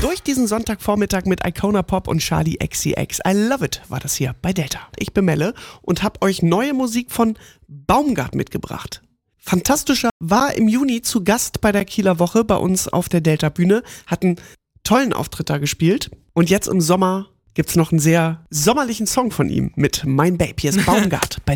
Durch diesen Sonntagvormittag mit Icona Pop und Charlie XCX. I love it war das hier bei Delta. Ich bin Melle und hab euch neue Musik von Baumgart mitgebracht. Fantastischer war im Juni zu Gast bei der Kieler Woche bei uns auf der Delta-Bühne, hat einen tollen Auftritt da gespielt und jetzt im Sommer gibt's noch einen sehr sommerlichen Song von ihm mit Mein Babe. Hier ist Baumgart bei